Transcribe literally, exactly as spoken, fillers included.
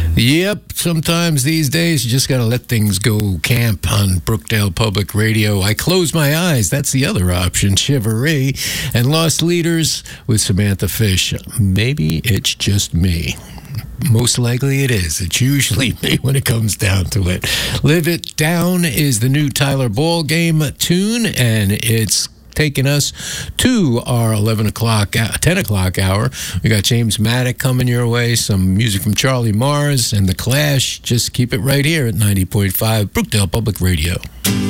Yep, sometimes these days you just got to let things go camp on Brookdale Public Radio. I Close My Eyes, that's the other option, Chivalry, and Lost Leaders with Samantha Fish. Maybe it's just me. Most likely it is. It's usually me when it comes down to it. Live It Down is the new Tyler Ball Game tune, and it's taking us to our eleven o'clock, ten o'clock hour. We got James Maddock coming your way, some music from Charlie Mars and The Clash. Just keep it right here at ninety point five Brookdale Public Radio.